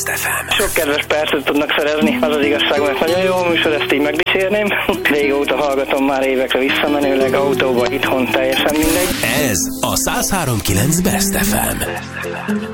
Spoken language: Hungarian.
Sok kedves percet tudnak szerezni, az az igazság, mert nagyon jó a műsor, ezt így megdicsérném. Régóta hallgatom már évekre visszamenőleg, autóba, itthon, teljesen mindegy. Ez a 103.9 Best FM.